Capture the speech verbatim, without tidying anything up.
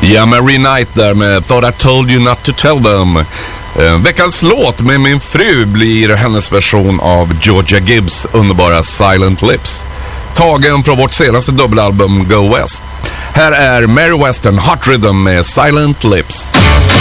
Ja, Marie Knight där med Thought I Told You Not To Tell Them. eh, Veckans låt med min fru blir hennes version av Georgia Gibbs underbara Silent Lips, tagen från vårt senaste dubbelalbum Go West. Här är Mary Western Hot Rhythm med Silent Lips.